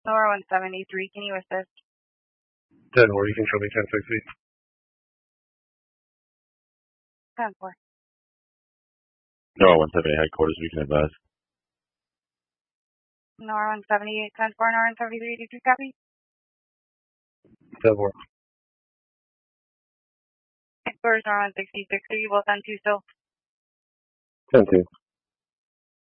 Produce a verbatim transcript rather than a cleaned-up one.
Nora one seventy-three, can you assist? ten four, you can show me ten sixty. ten four. Nora one seventy headquarters, we can advise. Nora one seventy-eight, ten four, Nora one seventy-three, did you copy? ten four. Headquarters, Nora one sixty-six, are you both on two still? ten two.